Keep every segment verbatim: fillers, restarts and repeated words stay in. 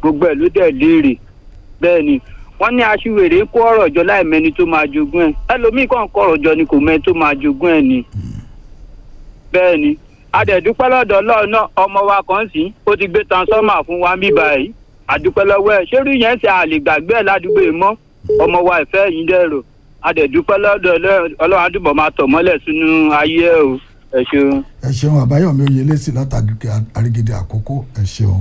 gbogbo ẹ̀ ló dẹ̀ léèrè bẹ́ẹ̀ ni wọ́n ní aṣiwèrè kó ọ̀rọ̀ jọ láì mẹ́ni tó máa jogún ẹ̀ ẹlòmíì kàn kó ọ̀rọ̀ jọ ni kò mẹ́ni tó máa jogún ẹ̀ ni bẹ́ẹ̀ ni adẹ̀dúpẹ́ lọ́dọ̀ Ọlọ́run náà ọmọ wa kan sí ó ti gbé transformer fún wa bí báyìí àdúpẹ́ lọ́wọ́ ẹ̀ ṣé rí yẹn ṣe àlè gbàgbé ẹ̀ ládùúgbò yìí mọ́ ọmọ wa ìfẹ́ yìí dẹ̀rọ adẹ̀dúpẹ́ lọ́dọ̀ Ọlọ́run àdúbọ̀ máa tọ̀ mọ́lẹ̀ sínú ayé ẹ̀ o ẹ ṣeun. ẹ ṣeun Àbáyọ̀mí Oyèlésì látàgé Àrígídé Àkókò ẹ ṣeun.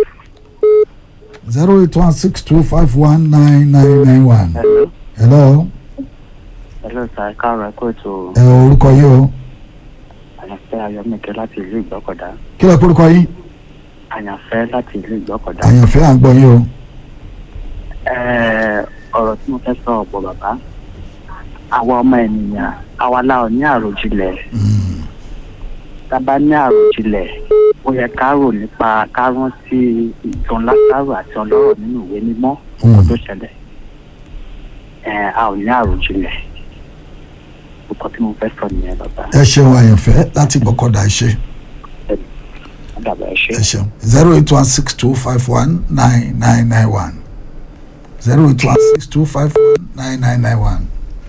zero eight one six two five one nine nine nine one. hello. hello. hello sir káàárọ̀ ẹ̀kọ́ ètò. ẹ orúkọ yìí o. àyànfẹ́ ayọ̀mẹ̀kẹ́ láti ìlú Ìgbọ́kọ̀dá. kí lẹ orúkọ yìí. àyànfẹ́ láti ìlú Ìgbọ́kọ̀dá. àyànfẹ́ à ń gbọ́ yín o. ẹ̀ẹ́ ọ̀rọ̀ tí mo fẹ́ sọ ọ̀pọ̀ bàbá àwa ọmọ ènìyàn àwa la ò ní àròjinlẹ̀. tá a bá ní àròjinlẹ̀ ó yẹ ká rò nípa ká rántí ìtàn Lásárù àti ọlọ́rọ̀ nínú ìwé mímọ́ ọkọ̀ tó ṣẹlẹ̀. ẹ̀ a ò ní àròjinlẹ̀. nǹkan tí mo fẹ́ sọ nìyẹn bàbá. ẹ ṣeun Àyànfẹ́ láti Ìgbọ́kọ̀dá ẹ ṣé. ẹ ṣeun zero eight one six two five one nine nine nine one zero eight one six two five one nine nine nine one.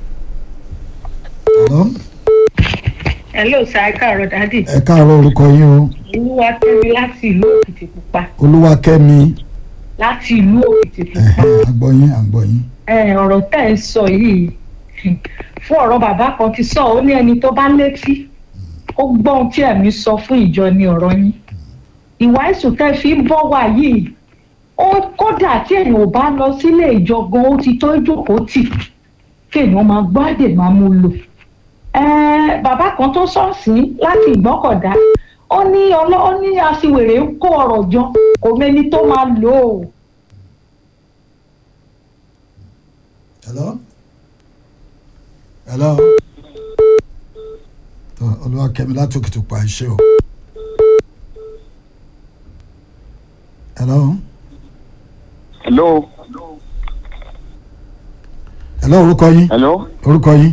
hello. hello sir ẹ káàárọ̀ dádì. ẹ káàárọ̀ orúkọ yín o. Olúwakẹ́mi láti ìlú Òkìtìpupa. Olúwakẹ́mi. láti ìlú Òkìtìpupa. àgbọ̀yìn àgbọ̀yìn. ẹ ọ̀rọ̀ tẹ́ ẹ sọ yìí fún ọ̀rọ̀ bàbá kan ti sọ ó ní ẹni tó bá létí ó gbọ́ ohun tí ẹ̀mí sọ fún ìjọ ni ọ̀rọ̀ yín. ìwà ìsùn tẹ́ fi ń bọ́ wá yìí ó kódà tí èèyàn ò bá lọ sílé ìjọ gan ó ti tó ìjókòó tì kéèyàn máa gbọ́ àdè máa mú lò. bàbá kan tó ṣọ́ọ̀ṣì láti Ìgbọ́kọ̀dá ó ní ọlọ́ ó ní aṣiwèrè ń kó ọ̀rọ̀ jọ kò mẹ́ni tó máa lò ó. hello. hello. tó Olúwakẹ́mi láti Òkìtìpupa ẹ ṣé o. hello. hello. hello orúkọ yín. hello. orúkọ yín.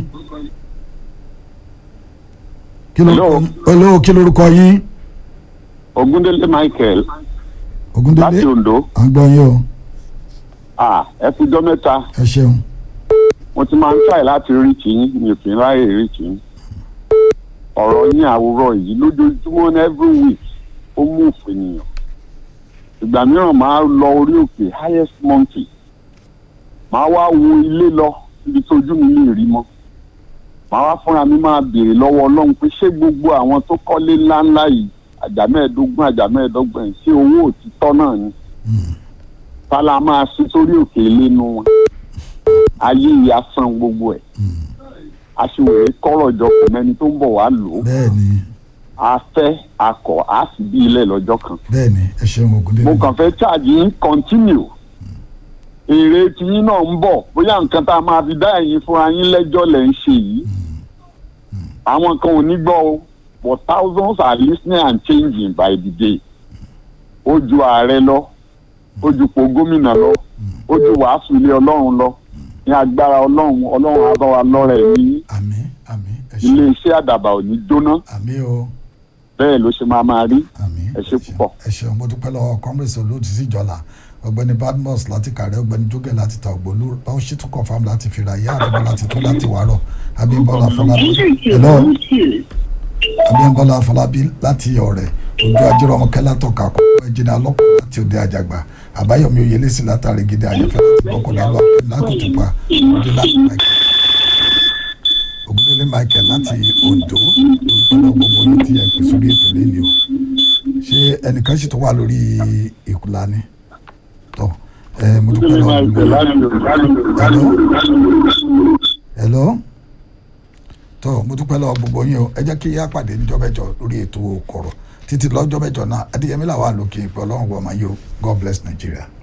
kí ló hello kí lórúkọ yín. Ogundele Michael. Ogundele láti Ondo. à ń gbọ́ yín o. ah ẹ fi jọ mẹ́ta. ẹ ṣeun. mo ti máa ń try láti rí tiyín mi ò fi ń ráyè rí tiyín. ọ̀rọ̀ yín àwòrán yìí lójoojúmọ́ ní every week ó mú òfin ènìyàn. ìgbà mìíràn máa lọ orí òkè highest mountain. máa wá wo ilé lọ ibi tí ojú mi lè rí mọ́. máa wá fúnra mi máa béèrè lọ́wọ́ Ọlọ́run pé ṣé gbogbo àwọn tó kọ́lé ńláńlá yìí àjà mẹ́ẹ̀ẹ́dógún àjà mẹ́ẹ̀ẹ́dọ́gbọ̀n yìí ṣé owó òtítọ́ náà ni. tálá máa ṣí sórí òkè ilé nu wọn. ayé yìí á san gbogbo ẹ̀. aṣiwèrè kọ́rọ̀ jọ kò mẹ́ni tó ń bọ̀ wá lò ó. bẹ́ẹ̀ni. a fẹ́ akọ̀ á sì bí ilẹ̀ lọ́jọ́ kan. bẹ́ẹ̀ni ẹ ṣeun Ògúndélé. mo kàn fẹ́ charge yín continue. èrè tiyín náà ń bọ̀ bóyá nǹkan tá a máa fi dá ẹ̀yin fúnra yín lẹ́jọ́ lẹ̀ ń ṣe yìí. àwọn kan ò ní gbọ́ o but thousands are listening and changing by the day. ó ju ààrẹ lọ ó ju po gómìnà lọ ó ju wàásù ilé Ọlọ́run lọ ní agbára Ọlọ́run Ọlọ́run á bá wa lọ́rẹ̀ ní. àmín àmín ẹ ṣé. ilé iṣẹ́ àdàbà ò ní jóná. àmín o. bẹ́ẹ̀ ló ṣe máa máa rí. àmín ẹ ṣé púpọ̀. ẹ ṣeun mo dúpẹ́ lọ́wọ́ kọ́mírẹ́sì olóòtú sí ìjọla ọ̀gbẹ́ni Badmus láti Kàrẹ́ ọ̀gbẹ́ni jógẹ̀ láti ta ògbólú báwo ṣì tún confam láti fìrà ìyá àdúgbò láti tó láti wàárọ̀ Abímbọ́lá Fọlábí hello Abímbọ́lá Fọlábí láti Ọ̀rẹ́ ojú ajérò ọmọkẹ́ látọ̀ka kó ẹ̀jìnà ọlọ́pàá láti Òde Àjàgbà Àbáyọ̀mí Oyèlésì látàrí gidi Àyànfẹ́ láti Ìgbọ́kọ̀dá lákòtùpá Ògúndélé Michael láti Ondo olùpẹ̀lú gbogbo yìí tí ẹ pè sórí ètò lẹ́ni o ṣé ẹnìkan sì tó wà lórí ìkùlà ni tọ́ ẹ mo dúpẹ́ lọ́wọ́ hello hello tọ́ mo dúpẹ́ lọ́wọ́ gbogbo yín o ẹ jẹ́ kí yá pàdé níjọ́ mẹ́jọ lórí ètò kọ̀rọ̀ títí lọ́jọ́ mẹ́jọ náà Adéyẹmí làwọn àlòkè ìpè Ọlọ́run wọ̀ máa yọ God bless Nigeria.